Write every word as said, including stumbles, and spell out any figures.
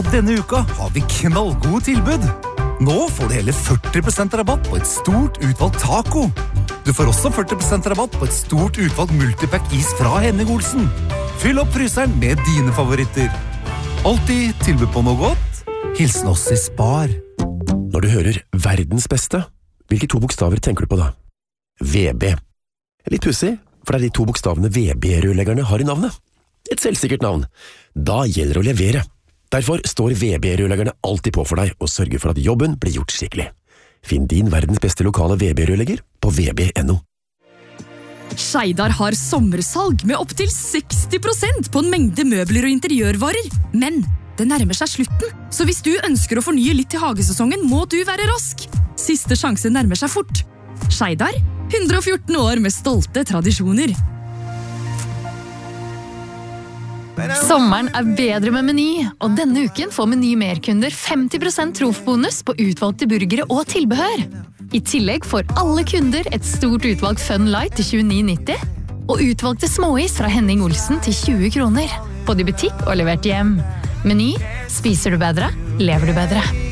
Denne uka har vi knallgode tilbud. Nå får du hele førti prosent rabatt på et stort utvalgt taco. Du får også førti prosent rabatt på et stort utvalgt multipack is fra Henning Olsen. Fyll opp fryseren med dine favoritter. Alltid tilbud på noe godt. Hilsen oss i Spar. Når du hører verdens beste, hvilke to bokstaver tenker du på da? V B. Litt pussig, for det er de to bokstavene V B-rørleggerne har i navnet. Et selvsikkert navn. Da gjelder det å levere. Derfor står V B-rørleggerne alltid på for deg og sørger for at jobben blir gjort skikkelig. Finn din verdens beste lokale V B-rørlegger på v b punktum no. Skeidar har sommersalg med opp til seksti prosent på en mengde møbler og interiørvarer. Men det nærmer seg slutten, så hvis du ønsker å fornye litt til hagesesongen, må du være rask. Siste sjanse nærmer seg fort. Skeidar, hundre og fjorten år med stolte tradisjoner. Sommeren er bedre med Meny, og denne uken får Meny merkunder femti prosent trofbonus på utvalgte burgere og tilbehør. I tillegg får alle kunder et stort utvalg Fun Light til tjueni nitti, og utvalgte småis fra Henning Olsen til tjue kroner. Både i butikk og levert hjem. Meny, spiser du bedre, lever du bedre.